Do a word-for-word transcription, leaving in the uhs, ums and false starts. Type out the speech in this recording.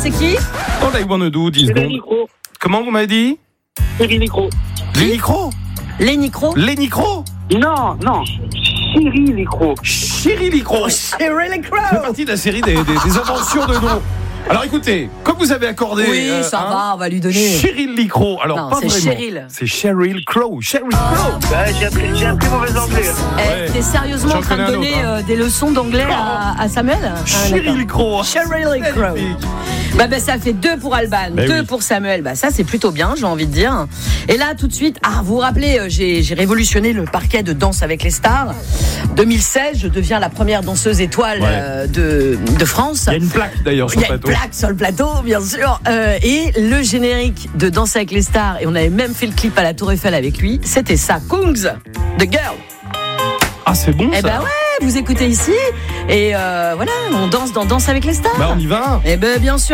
c'est qui? All I wanna do, dix secondes. Comment vous m'avez dit? Cyril Nicro. Les Nicro? Les Nicro? Les Nicro? Non, non. Cyril Nicro. Cyril Nicro. Cyril Nicro. C'est partie de la série des, des, des inventions de noms. Alors écoutez, comme vous avez accordé. Oui, euh, ça hein, va, on va lui donner. Cyril Nicro. Alors Non, pas c'est vraiment. Cheryl. C'est Sheryl Crow. Sheryl Crow. Ouais, j'ai appris, j'ai appris mauvais anglais. Eh, Ouais. T'es sérieusement J'en en train de connais un donner autre, hein. euh, des leçons d'anglais à, à Samuel? Ah, Sheryl Crow. Cheryl Crow. Bah, bah ça fait deux pour Alban, Ben deux oui. pour Samuel. Bah ça c'est plutôt bien, j'ai envie de dire. Et là tout de suite, ah vous vous rappelez, euh, j'ai, j'ai révolutionné le parquet de Danse avec les stars. deux mille seize, je deviens la première danseuse étoile Ouais. euh, de de France. Il y a une plaque d'ailleurs sur Il y le a une plateau. plaque sur le plateau, bien sûr. Euh, et le générique de Danse avec les stars, et on avait même fait le clip à la Tour Eiffel avec lui, c'était ça, Kungs, The Girl. Ah c'est bon Eh ça. ben ouais, vous écoutez ici, et euh, voilà, on danse dans Danse avec les stars. Bah on y va. Eh ben bien sûr.